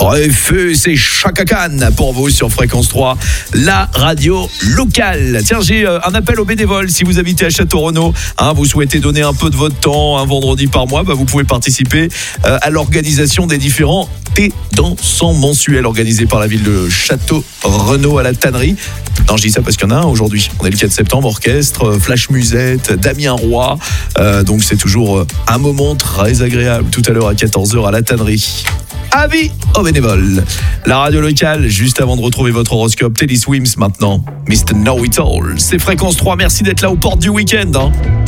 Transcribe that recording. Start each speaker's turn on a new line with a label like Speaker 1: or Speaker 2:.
Speaker 1: Feu, c'est Chaka Khan pour vous sur Fréquence 3, la radio locale. Tiens, j'ai un appel aux bénévoles. Si vous habitez à Château-Renaud, vous souhaitez donner un peu de votre temps un vendredi par mois, vous pouvez participer à l'organisation des différents thés dansants mensuels organisés par la ville de Château-Renaud à la tannerie. Non, je dis ça parce qu'il y en a un aujourd'hui. On est le 4 septembre, orchestre, flash musette, Damien Roy. Donc c'est toujours un moment très agréable tout à l'heure à 14h à la tannerie. Avis aux bénévoles. La radio locale, juste avant de retrouver votre horoscope, Teddy Swims maintenant. Mr. Know It All. C'est Fréquence 3, merci d'être là aux portes du week-end.